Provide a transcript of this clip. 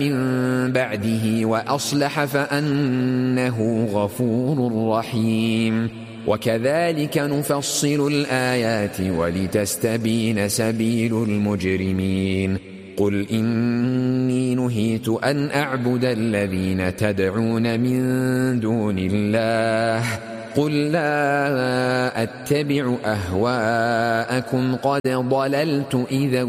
من بعده وأصلح فأنه غفور رحيم. وكذلك نفصل الآيات ولتستبين سبيل المجرمين. قل إني نهيت أن أعبد الذين تدعون من دون الله قل لا أتبع أهواءكم قد ضللت إذا